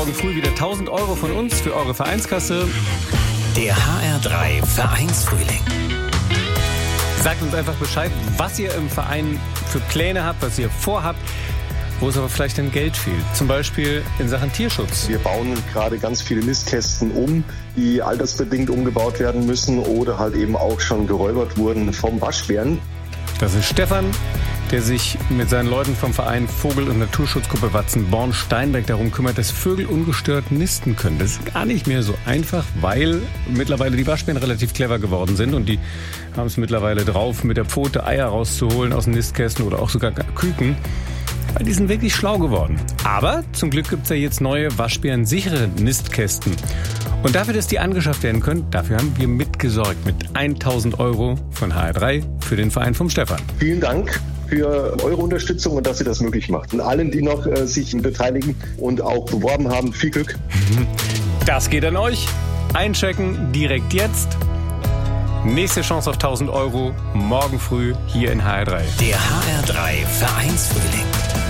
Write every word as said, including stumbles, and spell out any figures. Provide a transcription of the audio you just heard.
Morgen früh wieder tausend Euro von uns für eure Vereinskasse. Der H R drei Vereinsfrühling. Sagt uns einfach Bescheid, was ihr im Verein für Pläne habt, was ihr vorhabt, wo es aber vielleicht dann Geld fehlt. Zum Beispiel in Sachen Tierschutz. Wir bauen gerade ganz viele Nistkästen um, die altersbedingt umgebaut werden müssen oder halt eben auch schon geräubert wurden vom Waschbären. Das ist Stefan, der sich mit seinen Leuten vom Verein Vogel- und Naturschutzgruppe Watzenborn-Steinbeck darum kümmert, dass Vögel ungestört nisten können. Das ist gar nicht mehr so einfach, weil mittlerweile die Waschbären relativ clever geworden sind und die haben es mittlerweile drauf, mit der Pfote Eier rauszuholen aus den Nistkästen oder auch sogar Küken. Weil die sind wirklich schlau geworden. Aber zum Glück gibt es ja jetzt neue waschbärensichere Nistkästen. Und dafür, dass die angeschafft werden können, dafür haben wir mitgesorgt mit tausend Euro von H R drei für den Verein vom Stefan. Vielen Dank für eure Unterstützung und dass ihr das möglich macht. Und allen, die noch äh, sich beteiligen und auch beworben haben, viel Glück. Das geht an euch. Einchecken direkt jetzt. Nächste Chance auf tausend Euro morgen früh hier in H R drei. Der H R drei Vereinsfrühling.